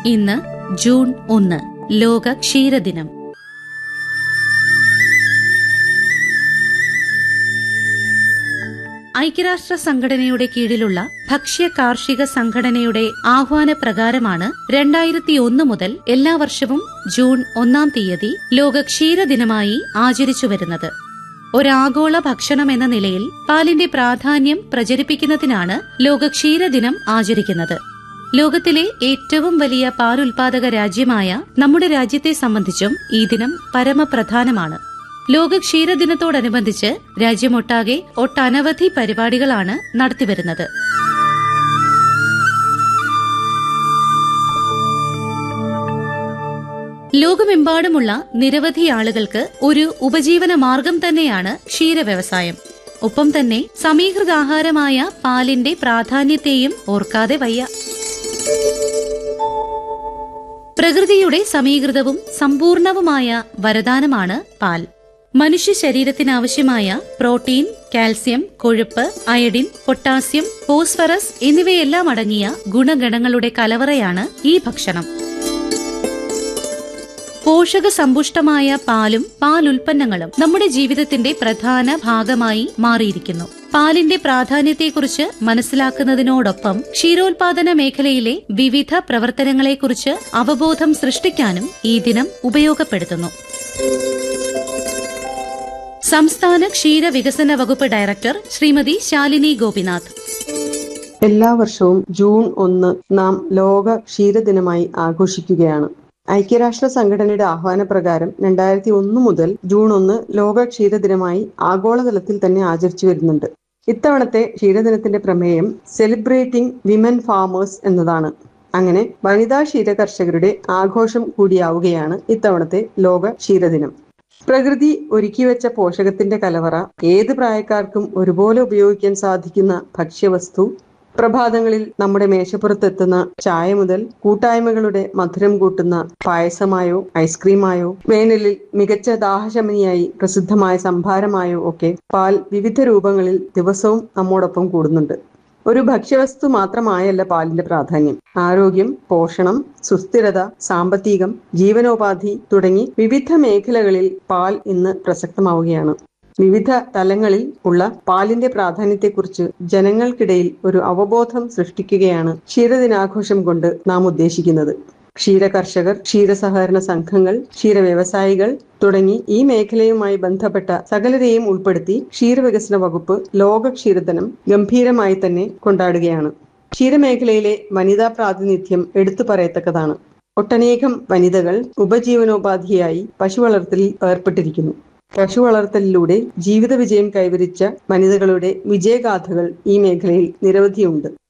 ഇന്ന് ജൂൺ 1 ലോക ക്ഷീരദിനം. ഐക്യരാഷ്ട്ര സംഘടനയുടെ കീഴിലുള്ള ഭക്ഷ്യ കാർഷിക സംഘടനയുടെ ആഹ്വാനപ്രകാരമാണ് 2001 മുതൽ എല്ലാ വർഷവും ജൂൺ 1 തീയതി ലോക ക്ഷീരദിനമായി ആചരിച്ചുവരുന്നത്. ഒരാഗോള ഭക്ഷണം എന്ന നിലയിൽ പാലിന്റെ പ്രാധാന്യം പ്രചരിപ്പിക്കുന്നതിനാണ് ലോക ക്ഷീരദിനം ആചരിക്കുന്നത്. ലോകത്തിലെ ഏറ്റവും വലിയ പാലുൽപാദക രാജ്യമായ നമ്മുടെ രാജ്യത്തെ സംബന്ധിച്ചും ഈ ദിനം പരമപ്രധാനമാണ്. ലോക ക്ഷീരദിനത്തോടനുബന്ധിച്ച് രാജ്യമൊട്ടാകെ ഒട്ടനവധി പരിപാടികളാണ് നടത്തിവരുന്നത്. ലോകമെമ്പാടുമുള്ള നിരവധി ആളുകൾക്ക് ഒരു ഉപജീവന മാർഗം തന്നെയാണ് ക്ഷീരവ്യവസായം. ഒപ്പം തന്നെ സമീകൃതാഹാരമായ പാലിന്റെ പ്രാധാന്യത്തെയും ഓർക്കാതെ വയ്യ. പ്രകൃതിയുടെ സമീകൃതവും സമ്പൂർണവുമായ വരദാനമാണ് പാൽ. മനുഷ്യ ശരീരത്തിനാവശ്യമായ പ്രോട്ടീൻ, കാൽസ്യം, കൊഴുപ്പ്, അയഡിൻ, പൊട്ടാസ്യം, ഫോസ്ഫറസ് എന്നിവയെല്ലാം അടങ്ങിയ ഗുണഗണങ്ങളുടെ കലവറയാണ് ഈ ഭക്ഷണം. പോഷക സമ്പുഷ്ടമായ പാലും പാലുൽപ്പന്നങ്ങളും നമ്മുടെ ജീവിതത്തിന്റെ പ്രധാന ഭാഗമായി മാറിയിരിക്കുന്നു. പാലിന്റെ പ്രാധാന്യത്തെക്കുറിച്ച് മനസ്സിലാക്കുന്നതിനോടൊപ്പം ക്ഷീരോത്പാദന മേഖലയിലെ വിവിധ പ്രവർത്തനങ്ങളെക്കുറിച്ച് അവബോധം സൃഷ്ടിക്കാനും ഈ ദിനം ഉപയോഗപ്പെടുത്തുന്നു. സംസ്ഥാന ക്ഷീര വികസന വകുപ്പ് ഡയറക്ടർ ശ്രീമതി ശാലിനി ഗോപിനാഥ്. എല്ലാ വർഷവും ജൂൺ 1 നാം ലോക ക്ഷീരദിനമായി ആഘോഷിക്കുകയാണ്. ഐക്യരാഷ്ട്ര സംഘടനയുടെ ആഹ്വാനപ്രകാരം 2001 മുതൽ ജൂൺ 1 ലോക ക്ഷീരദിനമായി ആഗോളതലത്തിൽ തന്നെ ആചരിച്ചു വരുന്നുണ്ട്. ഇത്തവണത്തെ ക്ഷീരദിനത്തിന്റെ പ്രമേയം സെലിബ്രേറ്റിംഗ് വിമൻ ഫാമേഴ്സ് എന്നതാണ്. അങ്ങനെ വനിതാ ക്ഷീര കർഷകരുടെ ആഘോഷം കൂടിയാവുകയാണ് ഇത്തവണത്തെ ലോക ക്ഷീരദിനം. പ്രകൃതി ഒരുക്കിവെച്ച പോഷകത്തിന്റെ കലവറ, ഏത് പ്രായക്കാർക്കും ഒരുപോലെ ഉപയോഗിക്കാൻ സാധിക്കുന്ന ഭക്ഷ്യവസ്തു, പ്രഭാതങ്ങളിൽ നമ്മുടെ മേശപ്പുറത്തെത്തുന്ന ചായ മുതൽ കൂട്ടായ്മകളുടെ മധുരം കൂട്ടുന്ന പായസമായോ ഐസ്ക്രീമായോ വേനലിൽ മികച്ച ദാഹശമനിയായി പ്രസിദ്ധമായ സംഭാരമായോ ഒക്കെ പാൽ വിവിധ രൂപങ്ങളിൽ ദിവസവും നമ്മോടൊപ്പം കൂടുന്നുണ്ട്. ഒരു ഭക്ഷ്യവസ്തു മാത്രമായല്ല പാലിന്റെ പ്രാധാന്യം. ആരോഗ്യം, പോഷണം, സുസ്ഥിരത, സാമ്പത്തികം, ജീവനോപാധി തുടങ്ങി വിവിധ മേഖലകളിൽ പാൽ ഇന്ന് പ്രസക്തമാവുകയാണ്. വിവിധ തലങ്ങളിൽ ഉള്ള പാലിന്റെ പ്രാധാന്യത്തെക്കുറിച്ച് ജനങ്ങൾക്കിടയിൽ ഒരു അവബോധം സൃഷ്ടിക്കുകയാണ് ക്ഷീരദിനാഘോഷം കൊണ്ട് നാം ഉദ്ദേശിക്കുന്നത്. ക്ഷീര കർഷകർ, ക്ഷീര സഹകരണ സംഘങ്ങൾ, ക്ഷീര വ്യവസായികൾ തുടങ്ങി ഈ മേഖലയുമായി ബന്ധപ്പെട്ട സകലരെയും ഉൾപ്പെടുത്തി ക്ഷീരവികസന വകുപ്പ് ലോക ക്ഷീരദിനം ഗംഭീരമായി തന്നെ കൊണ്ടാടുകയാണ്. ക്ഷീരമേഖലയിലെ വനിതാ പ്രാതിനിധ്യം എടുത്തു പറയത്തക്കതാണ്. ഒട്ടനേകം വനിതകൾ ഉപജീവനോപാധിയായി പശു വളർത്തലിൽ ഏർപ്പെട്ടിരിക്കുന്നു. പശു വളർത്തലിലൂടെ ജീവിത വിജയം കൈവരിച്ച വനിതകളുടെ വിജയഗാഥകൾ ഈ മേഖലയിൽ നിരവധിയുണ്ട്.